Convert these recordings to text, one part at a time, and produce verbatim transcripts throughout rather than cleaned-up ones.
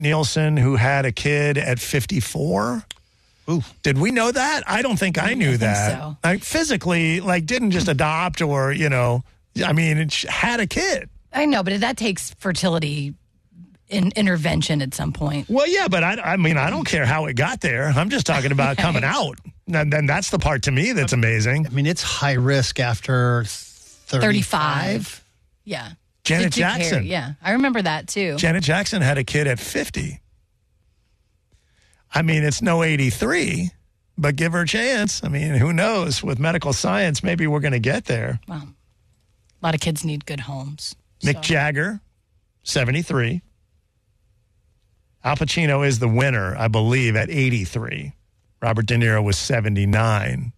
Nielsen, who had a kid at fifty-four. Ooh. Did we know that? I don't think I knew I that. think so. Like physically, like didn't just adopt or, you know, I mean, it had a kid. I know, but that takes fertility in, intervention at some point. Well, yeah, but I, I mean, I don't care how it got there. I'm just talking about coming out. And then that's the part to me that's amazing. I mean, it's high risk after thirty-five. thirty-five. Yeah. Janet Did you care? Jackson. Yeah, I remember that too. Janet Jackson had a kid at fifty. I mean, it's no eighty-three, but give her a chance. I mean, who knows? With medical science, maybe we're going to get there. Well, a lot of kids need good homes. Mick so. Jagger, seventy-three. Al Pacino is the winner, I believe, at eighty-three. Robert De Niro was seventy-nine.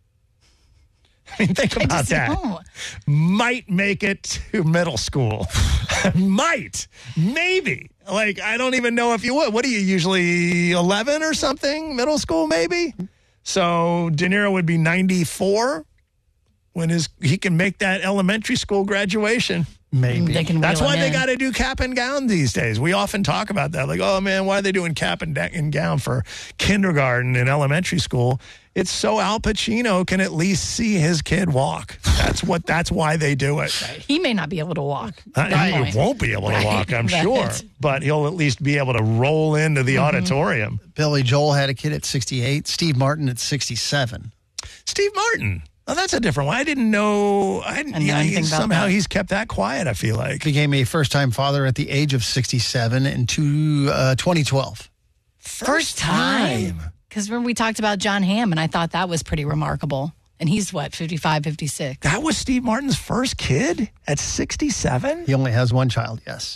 I mean, think about that. Know. Might make it to middle school. Might. Maybe. Like, I don't even know if you would. What are you, usually eleven or something? Middle school, maybe? So De Niro would be ninety-four when his he can make that elementary school graduation. Maybe. They can That's wheel why him they in. got to do cap and gown these days. We often talk about that. Like, oh, man, why are they doing cap and, da- and gown for kindergarten and elementary school? It's so Al Pacino can at least see his kid walk. That's what. That's why they do it. He may not be able to walk. Uh, he Right. won't be able to Right. walk, I'm Right. sure. But he'll at least be able to roll into the auditorium. Billy Joel had a kid at sixty-eight. Steve Martin at sixty-seven. Steve Martin. Oh, that's a different one. I didn't know. I didn't, didn't know yeah, anything he's, about somehow that. he's kept that quiet, I feel like. Became a first-time father at the age of sixty-seven in two, uh, twenty twelve. First time. Because remember we talked about John Hamm, and I thought that was pretty remarkable. And he's, what, fifty-five, fifty-six? That was Steve Martin's first kid at sixty-seven? He only has one child, yes.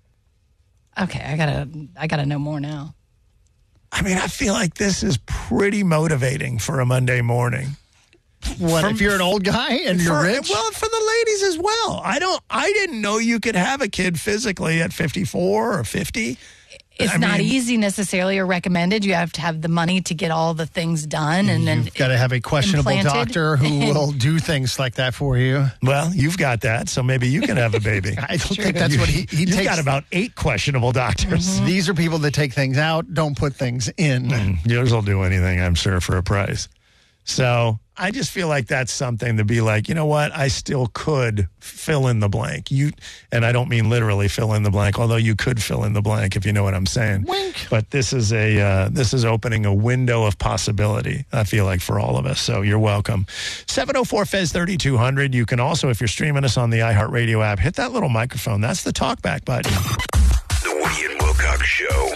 Okay, I gotta, I gotta know more now. I mean, I feel like this is pretty motivating for a Monday morning. What, From- if you're an old guy and you're For- rich? Well, for the ladies as well. I don't. I didn't know you could have a kid physically at fifty-four or fifty. It's I not mean- easy necessarily or recommended. You have to have the money to get all the things done, and then You've got to have a questionable implanted. doctor who will do things like that for you. Well, you've got that, so maybe you can have a baby. I don't think that's what he, he You've takes. got about eight questionable doctors. These are people that take things out, don't put things in. Yours will do anything, I'm sure, for a price. So I just feel like that's something to be like, you know what? I still could fill in the blank. You and I don't mean literally fill in the blank, although you could fill in the blank if you know what I'm saying. Wink. But this is a uh, this is opening a window of possibility, I feel like, for all of us. So you're welcome. seven oh four F E Z thirty-two hundred. You can also, if you're streaming us on the iHeartRadio app, hit that little microphone. That's the talkback button. The Woody and Wilcox Show.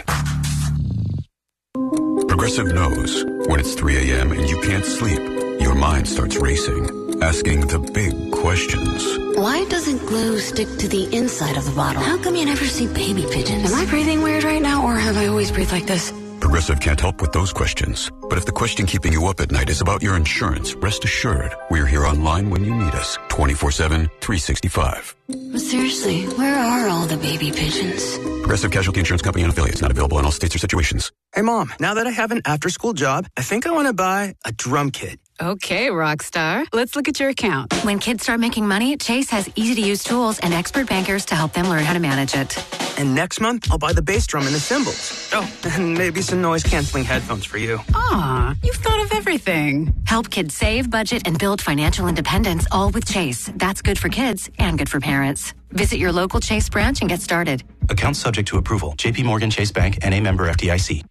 Progressive knows when it's three a.m. and you can't sleep, your mind starts racing, asking the big questions. Why doesn't glue stick to the inside of the bottle? How come you never see baby pigeons? Am I breathing weird right now, or have I always breathed like this? Progressive can't help with those questions. But if the question keeping you up at night is about your insurance, rest assured, we're here online when you need us, twenty-four seven, three sixty-five. But seriously, where are all the baby pigeons? Progressive Casualty Insurance Company and affiliates, not available in all states or situations. Hey, Mom, now that I have an after-school job, I think I want to buy a drum kit. Okay, Rockstar. Let's look at your account. When kids start making money, Chase has easy-to-use tools and expert bankers to help them learn how to manage it. And next month, I'll buy the bass drum and the cymbals. Oh, and maybe some noise-canceling headphones for you. Aw, you've thought of everything. Help kids save, budget, and build financial independence, all with Chase. That's good for kids and good for parents. Visit your local Chase branch and get started. Account subject to approval. J P Morgan Chase Bank, N A member F D I C.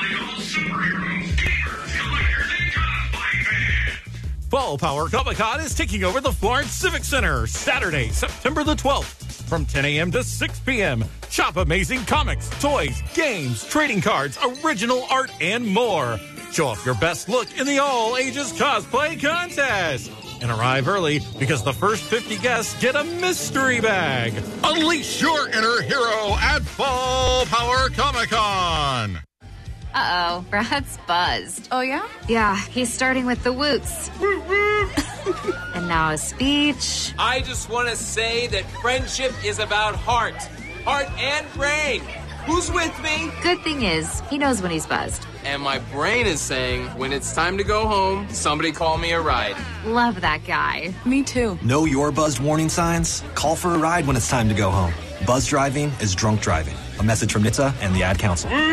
Fall Power Comic-Con is taking over the Florence Civic Center Saturday, September the twelfth from ten a.m. to six p.m. Shop amazing comics, toys, games, trading cards, original art, and more. Show off your best look in the all-ages cosplay contest. And arrive early because the first fifty guests get a mystery bag. Unleash your inner hero at Fall Power Comic-Con. Uh-oh, Brad's buzzed. Oh, yeah? Yeah, he's starting with the woots. And now a speech. I just want to say that friendship is about heart. Heart and brain. Who's with me? Good thing is, he knows when he's buzzed. And my brain is saying, when it's time to go home, somebody call me a ride. Love that guy. Me too. Know your buzzed warning signs? Call for a ride when it's time to go home. Buzz driving is drunk driving. A message from N H T S A and the Ad Council.